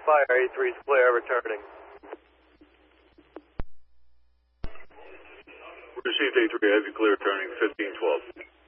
fire, A3 is clear, returning. Received A3, have you clear, turning 1512.